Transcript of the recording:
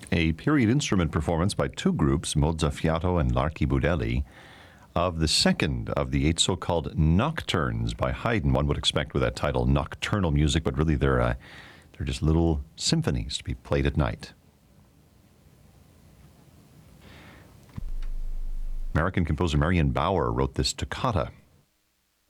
a period instrument performance by two groups, Mozzafiato and L'Archibudelli, of the second of the 8 so-called nocturnes by Haydn. One would expect with that title nocturnal music, but really they're just little symphonies to be played at night. American composer Marion Bauer wrote this toccata